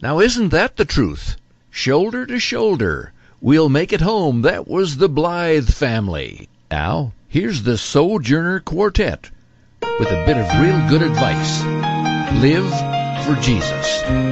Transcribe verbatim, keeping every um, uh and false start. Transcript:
Now isn't that the truth? Shoulder to shoulder, we'll make it home. That was the Blythe family. Now here's the Sojourner Quartet with a bit of real good advice. Live for Jesus.